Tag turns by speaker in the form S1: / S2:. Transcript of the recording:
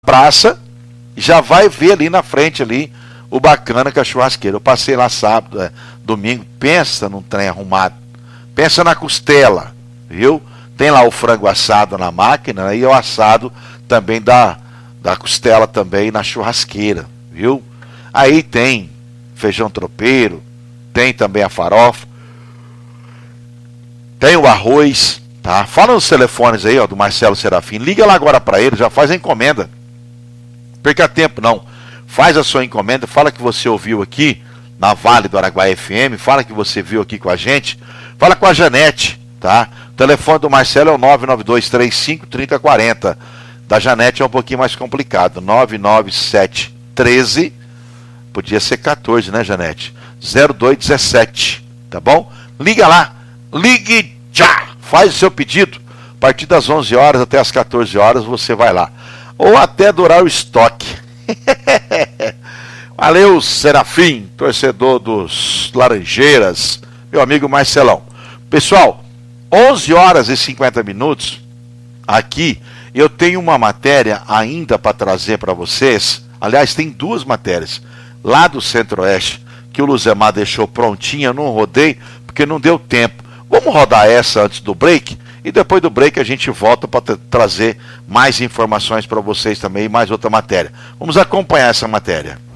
S1: praça, já vai ver ali na frente ali o bacana que é a churrasqueira. Eu passei lá sábado, domingo, pensa num trem arrumado, pensa na costela, viu? Tem lá o frango assado na máquina, né? E o assado também da costela também na churrasqueira, viu? Aí tem feijão tropeiro, tem também a farofa, tem o arroz, tá? Fala nos telefones aí, ó, do Marcelo Serafim, liga lá agora para ele, já faz a encomenda. Perca tempo não, faz a sua encomenda, fala que você ouviu aqui na Vale do Araguaia FM, fala que você viu aqui com a gente, fala com a Janete, tá? O telefone do Marcelo é o 992353040, da Janete é um pouquinho mais complicado, 99713, podia ser 14, né, Janete? 0217, tá bom? Liga lá, ligue já, faz o seu pedido, a partir das 11 horas até as 14 horas você vai lá. Ou até durar o estoque. Valeu, Serafim, torcedor dos Laranjeiras, meu amigo Marcelão. Pessoal, 11 horas e 50 minutos, aqui eu tenho uma matéria ainda para trazer para vocês. Aliás, tem duas matérias, lá do Centro-Oeste, que o Luzemar deixou prontinha, eu não rodei, porque não deu tempo. Vamos rodar essa antes do break? E depois do break a gente volta para trazer mais informações para vocês também e mais outra matéria. Vamos acompanhar essa matéria.